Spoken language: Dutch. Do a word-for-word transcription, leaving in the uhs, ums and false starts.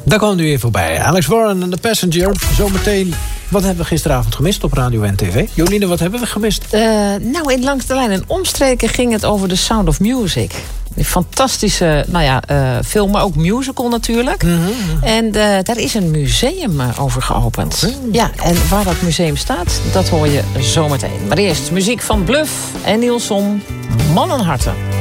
Daar kwam nu weer voorbij. Alex Warren en The Passenger. Zometeen, wat hebben we gisteravond gemist op radio en tv? Jolien, wat hebben we gemist? Uh, nou, in Langs de Lijn en Omstreken ging het over The Sound of Music. Een fantastische nou ja, uh, film, maar ook musical natuurlijk. Mm-hmm. En uh, daar is een museum uh, over geopend. Mm. Ja, en waar dat museum staat, dat hoor je zometeen. Maar eerst muziek van Bluff en Nielson, Mannenharten.